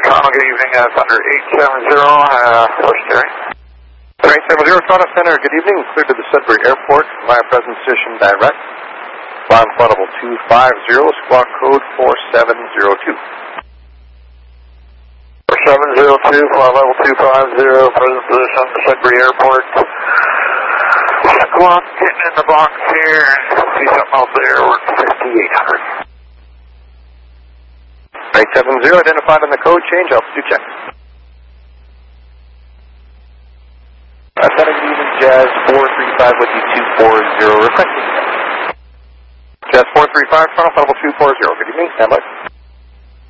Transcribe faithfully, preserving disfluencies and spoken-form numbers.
Toronto, good evening, uh, Thunder eight seven zero, uh, first steering. eight seven zero, Toronto Center, good evening, cleared to the Sudbury Airport, via present position direct. Climb flight level two five zero, squawk code four seven zero two. four seven zero two, flight level two five zero, present position at the Sudbury Airport. Squawk getting in the box here, see something out there, we're at fifty-eight hundred. eight seven zero, identified on the code change, altitude check. Uh, Center, good evening, Jazz four three five with you two four zero, requesting. Jazz four three five, Toronto, level two four zero, good evening, stand by.